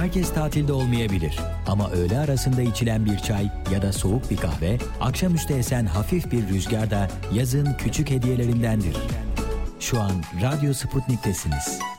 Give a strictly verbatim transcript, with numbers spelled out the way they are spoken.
herkes tatilde olmayabilir. Ama öğle arasında içilen bir çay ya da soğuk bir kahve, akşamüstü esen hafif bir rüzgar da yazın küçük hediyelerindendir. Şu an Radyo Sputnik'tesiniz.